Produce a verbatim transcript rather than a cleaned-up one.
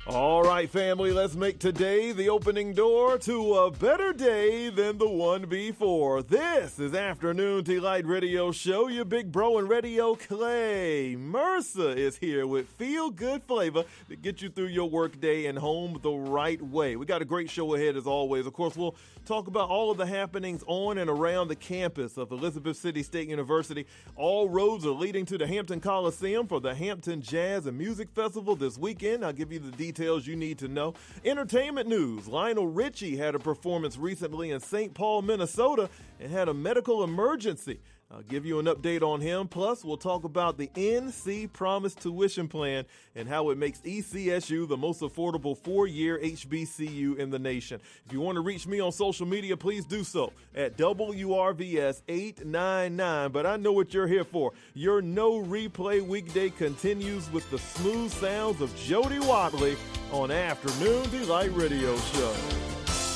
All right, family, let's make today the opening door to a better day than the one before. This is Afternoon Delight Radio Show. Your big bro in radio, Clay Mercer, is here with feel-good flavor to get you through your workday and home the right way. We got a great show ahead, as always. Of course, we'll talk about all of the happenings on and around the campus of Elizabeth City State University. All roads are leading to the Hampton Coliseum for the Hampton Jazz and Music Festival this weekend. I'll give you the details you need to know. Entertainment news. Lionel Richie had a performance recently in Saint Paul, Minnesota, and had a medical emergency. I'll give you an update on him. Plus, we'll talk about the N C Promise tuition plan and how it makes E C S U the most affordable four-year H B C U in the nation. If you want to reach me on social media, please do so at W R V S eight nine nine. But I know what you're here for. Your No Replay weekday continues with the smooth sounds of Jody Watley on Afternoon Delight Radio Show.